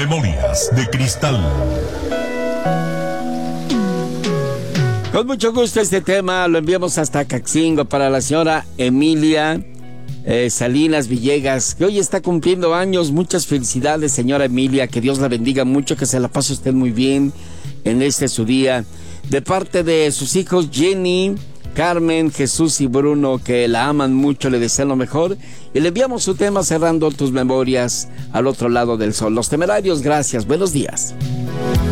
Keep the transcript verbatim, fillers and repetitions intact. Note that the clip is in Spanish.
Memorias de Cristal. Con mucho gusto este tema lo enviamos hasta Caxingo para la señora Emilia eh, Salinas Villegas, que hoy está cumpliendo años. Muchas felicidades, señora Emilia, que Dios la bendiga mucho, que se la pase usted muy bien en este su día. De parte de sus hijos Jenny, Carmen, Jesús y Bruno, que la aman mucho, le desean lo mejor. Y le enviamos su tema cerrando tus memorias al otro lado del sol. Los Temerarios, gracias, buenos días.